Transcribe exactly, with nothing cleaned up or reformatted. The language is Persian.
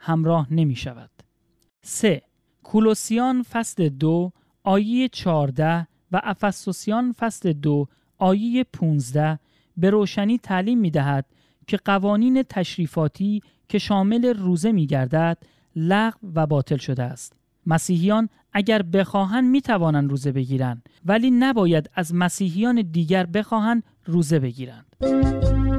همراه نمی شود. سه. کولوسیان فصل دو آیه چهارده و افسوسیان فصل دو آیه پانزده به روشنی تعلیم می دهد که قوانین تشریفاتی که شامل روزه می گردد لغو و باطل شده است. مسیحیان اگر بخواهند می توانند روزه بگیرند، ولی نباید از مسیحیان دیگر بخواهند روزه بگیرند.